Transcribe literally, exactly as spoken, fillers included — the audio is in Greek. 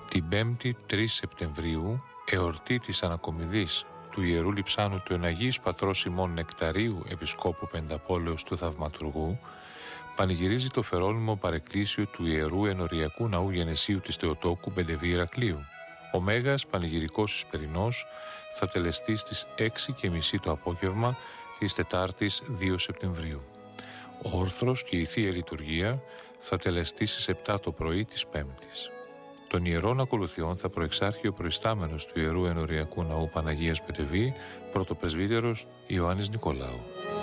Την Πέμπτη τρεις Σεπτεμβρίου, εορτή της ανακομιδής του Ιερού Λειψάνου του Εναγής Πατρός ημών Νεκταρίου Επισκόπου Πενταπόλεως του Θαυματουργού, πανηγυρίζει το φερόνιμο παρεκκλήσιο του Ιερού Ενοριακού Ναού Γενεσίου της Θεοτόκου Μπεντεβή Ηρακλείου. Ο Μέγας Πανηγυρικός Ισπερινός θα τελεστεί στις έξι και μισή το απόγευμα της Τετάρτης δύο Σεπτεμβρίου. Ο όρθρος και η Θεία Λειτουργία θα τελεστεί στις επτά το πρωί της Πέμπτης. Των ιερών ακολουθιών θα προεξάρχει ο προϊστάμενος του Ιερού Ενοριακού Ναού Παναγίας Μπεντεβή, πρωτοπρεσβύτερος Ιωάννης Νικολάου.